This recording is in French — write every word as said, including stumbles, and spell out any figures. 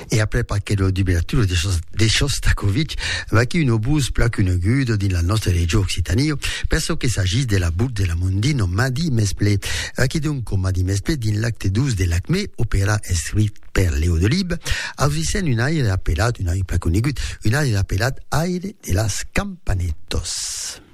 E après perché lo diberaturo di Shostakovich va che un obus plac un gudo din la nostra regione Occitanie penso che s'agisse della bourre della mondino Madi Mesple che dunque Madi Mesple din l'acte douze de l'Acme opera escrit per Leo de Lib a visen un aire appelat un aire plac un gudo un aire appelat aire de las Campanetos.